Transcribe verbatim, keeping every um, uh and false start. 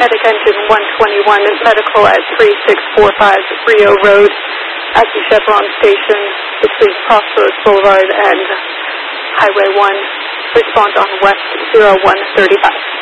Medic Engine one twenty-one, medical at three six four five Rio Road at the Chevron station between Crossroads Boulevard and Highway one. Respond on West zero one thirty-five.